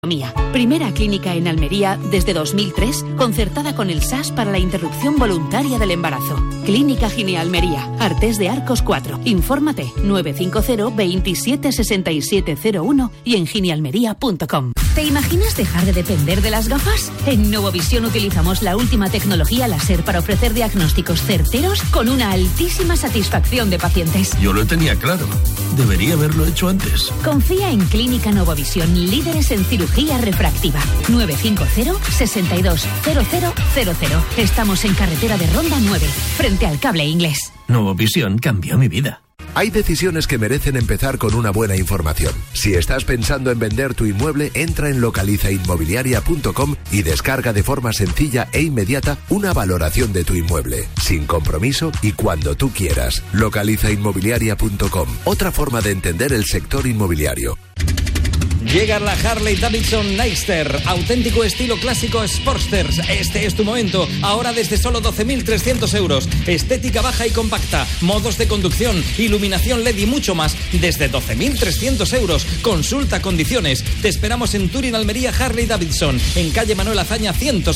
Primera clínica en Almería desde 2003, concertada con el SAS para la interrupción voluntaria del embarazo. Clínica Gine Almería, Artés de Arcos 4. Infórmate 950 27 67 01 y en ginealmería.com. ¿Te imaginas dejar de depender de las gafas? En Novovisión utilizamos la última tecnología láser para ofrecer diagnósticos certeros con una altísima satisfacción de pacientes. Yo lo tenía claro. Debería haberlo hecho antes. Confía en Clínica Novovisión, líderes en cirugía refractiva. 950 62 0000. Estamos en carretera de Ronda 9, frente al Cable Inglés. Novovisión cambió mi vida. Hay decisiones que merecen empezar con una buena información. Si estás pensando en vender tu inmueble, entra en localizainmobiliaria.com y descarga de forma sencilla e inmediata una valoración de tu inmueble, sin compromiso y cuando tú quieras. Localizainmobiliaria.com, otra forma de entender el sector inmobiliario. Llega la Harley Davidson Nightster, auténtico estilo clásico Sportsters. Este es tu momento, ahora desde solo 12.300 euros. Estética baja y compacta, modos de conducción, iluminación LED y mucho más, desde 12.300 euros. Consulta condiciones. Te esperamos en Turín, Almería, Harley Davidson, en calle Manuel Azaña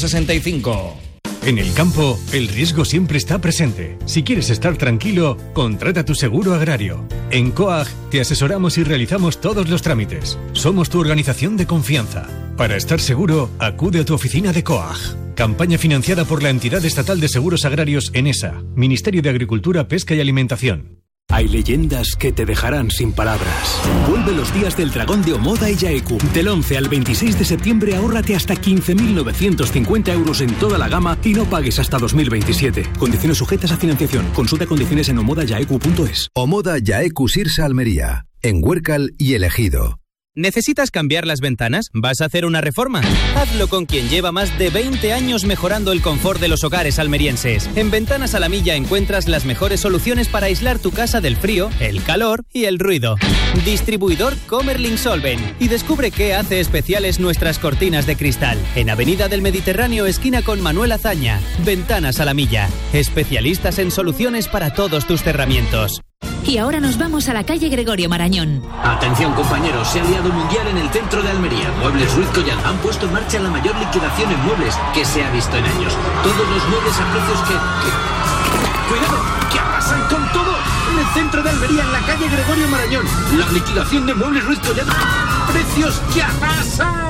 165. En el campo, el riesgo siempre está presente. Si quieres estar tranquilo, contrata tu seguro agrario. En COAG te asesoramos y realizamos todos los trámites. Somos tu organización de confianza. Para estar seguro, acude a tu oficina de COAG. Campaña financiada por la Entidad Estatal de Seguros Agrarios ENESA, Ministerio de Agricultura, Pesca y Alimentación. Hay leyendas que te dejarán sin palabras. Vuelve los días del dragón de Omoda y Yaeku. Del 11 al 26 de septiembre ahórrate hasta 15.950 euros en toda la gama y no pagues hasta 2027. Condiciones sujetas a financiación. Consulta condiciones en omodayaeku.es. Omoda Yaeku Sirsa Almería, en Huércal y El Ejido. ¿Necesitas cambiar las ventanas? ¿Vas a hacer una reforma? Hazlo con quien lleva más de 20 años mejorando el confort de los hogares almerienses. En Ventanas a la Milla encuentras las mejores soluciones para aislar tu casa del frío, el calor y el ruido. Distribuidor Comerlin Solven. Y descubre qué hace especiales nuestras cortinas de cristal. En Avenida del Mediterráneo, esquina con Manuel Azaña. Ventanas a la Milla. Especialistas en soluciones para todos tus cerramientos. Y ahora nos vamos a la calle Gregorio Marañón. Atención compañeros, se ha liado mundial en el centro de Almería. Muebles Ruiz Collán han puesto en marcha la mayor liquidación en muebles que se ha visto en años. Todos los muebles a precios que... ¡Cuidado! ¡Que arrasan con todo! En el centro de Almería, en la calle Gregorio Marañón. La liquidación de Muebles Ruiz Collán. ¡Precios que arrasan!